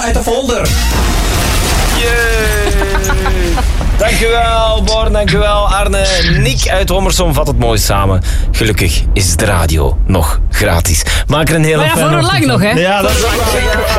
uit de folder. Dankjewel Born, dankjewel Arne. Nick uit Hommersom vat het mooi samen. Gelukkig is de radio nog gratis. Maak er een hele Maar ja, voor fijne lang ochtend nog, van. hè? Ja, dat is